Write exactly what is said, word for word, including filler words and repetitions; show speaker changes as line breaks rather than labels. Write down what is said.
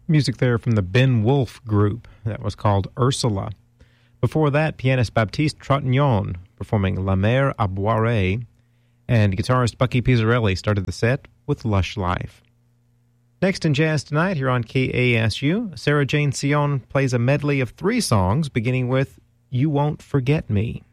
Music there from the Ben Wolf Group. That was called Ursula. Before that, pianist Baptiste Trottignon performing La Mer à Boire, and guitarist Bucky Pizzarelli started the set with Lush Life. Next in Jazz Tonight, here on K A S U, Sarah Jane Sion plays a medley of three songs, beginning with You Won't Forget Me.